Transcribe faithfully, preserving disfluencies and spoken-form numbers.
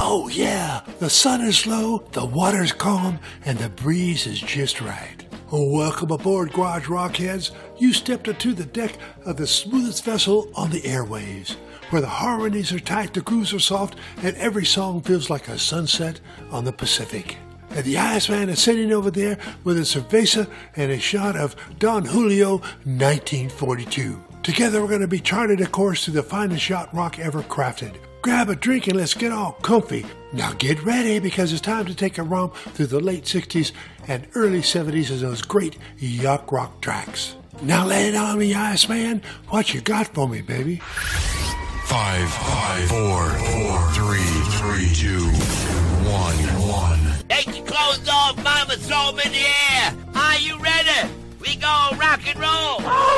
Oh yeah, the sun is low, the water's calm, and the breeze is just right. Oh, welcome aboard, Garage Rockheads. You stepped onto the deck of the smoothest vessel on the airwaves, where the harmonies are tight, the grooves are soft, and every song feels like a sunset on the Pacific. And the Iceman is sitting over there with a cerveza and a shot of Don Julio nineteen forty-two. Together we're going to be charting a course through the finest yacht rock ever crafted. Grab a drink and let's get all comfy. Now get ready, because it's time to take a romp through the late sixties and early seventies of those great yacht rock tracks. Now lay it on me, Iceman. What you got for me, baby? Five, five, four, four, three, three, two, one, one. Take your clothes off, mama, throw them in the air. Are you ready? We go rock and roll.